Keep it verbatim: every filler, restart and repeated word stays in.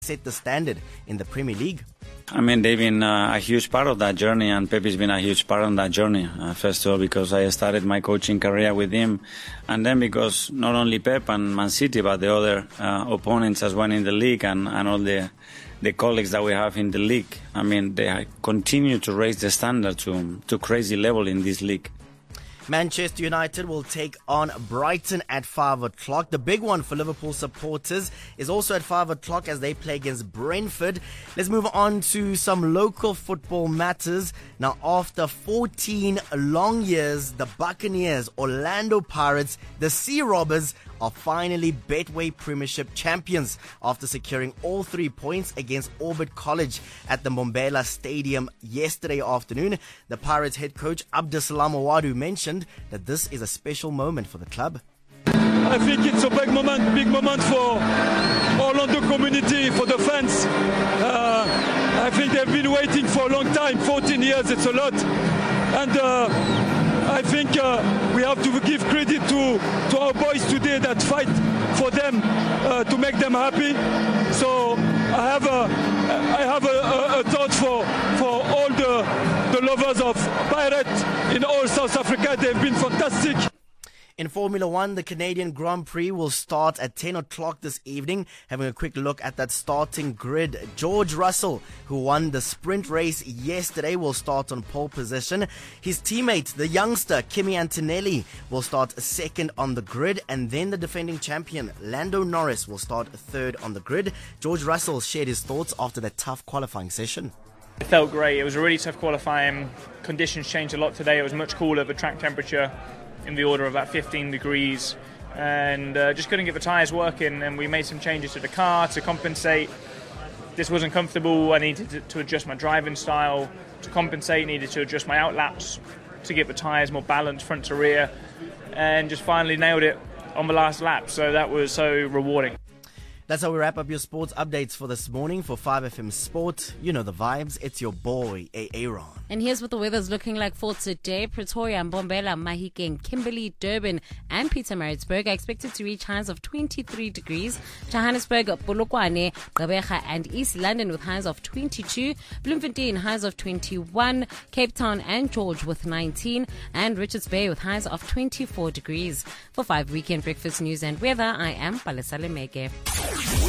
set the standard in the Premier League? I mean, they've been uh, a huge part of that journey, and Pepe's been a huge part of that journey. Uh, first of all, because I started my coaching career with him, and then because not only Pep and Man City, but the other uh, opponents as well in the league, and, and all the the colleagues that we have in the league. I mean, they continue to raise the standard to to crazy level in this league. Manchester United will take on Brighton at five o'clock. The big one for Liverpool supporters is also at five o'clock as they play against Brentford. Let's move on to some local football matters. Now, after fourteen long years, the Buccaneers, Orlando Pirates, the Sea Robbers are finally Betway Premiership champions after securing all three points against Orbit College at the Mbombela Stadium yesterday afternoon. The Pirates head coach Abdusalam Awadu mentioned that this is a special moment for the club. I think it's a big moment, big moment for Orlando community, for the fans. Uh, I think they've been waiting for a long time, fourteen years, it's a lot. And uh, I think uh, we have to give credit to, to our boys today that fight for them uh, to make them happy. So I have a, I have a, a, a thought for, for all the, the lovers of Pirates in all South Africa. They've been fantastic. In Formula One, the Canadian Grand Prix will start at ten o'clock this evening. Having a quick look at that starting grid, George Russell, who won the sprint race yesterday, will start on pole position. His teammate, the youngster Kimi Antonelli, will start second on the grid. And then the defending champion, Lando Norris, will start third on the grid. George Russell shared his thoughts after that tough qualifying session. It felt great. It was a really tough qualifying. Conditions changed a lot today. It was much cooler, the track temperature in the order of about fifteen degrees, and uh, just couldn't get the tyres working, and we made some changes to the car to compensate. This wasn't comfortable. I needed to, to adjust my driving style to compensate, needed to adjust my outlaps to get the tyres more balanced front to rear, and just finally nailed it on the last lap, so that was so rewarding. That's how we wrap up your sports updates for this morning. For five F M Sport, you know the vibes. It's your boy, Aaron. And here's what the weather's looking like for today. Pretoria, Mbombela, Mahikeng, Kimberley, Durban, and Pietermaritzburg are expected to reach highs of twenty-three degrees. Johannesburg, Polokwane, Gqeberha, and East London with highs of twenty-two. Bloemfontein, highs of twenty-one. Cape Town and George with nineteen. And Richards Bay with highs of twenty-four degrees. For five Weekend Breakfast News and Weather, I am Palesa Lemeke.